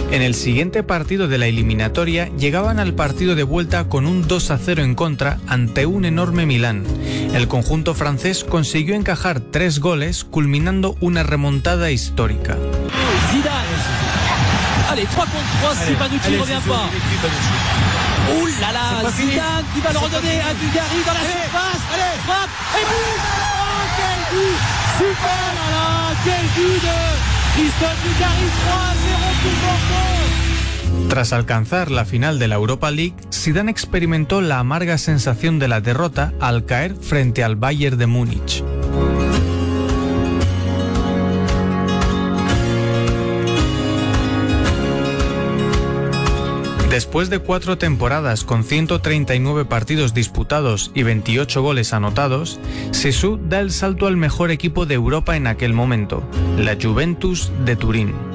En el siguiente partido de la eliminatoria llegaban al partido de vuelta con un 2-0 en contra ante un enorme Milán. El conjunto francés consiguió encajar 3 goles, culminando una remontada histórica. Zidane. Allez, 3 contre 3 si Panucci ne revient pas. Ouh là là, Zidane qui va le redonner à Dugarry dans la surface. Allez, frappe et but. Oh, quel but. Super, là là, quel but de Christophe Dugarry, 3-0 pour Bordeaux. Tras alcanzar la final de la Europa League, Zidane experimentó la amarga sensación de la derrota al caer frente al Bayern de Múnich. Después de 4 temporadas con 139 partidos disputados y 28 goles anotados, Zizou da el salto al mejor equipo de Europa en aquel momento, la Juventus de Turín.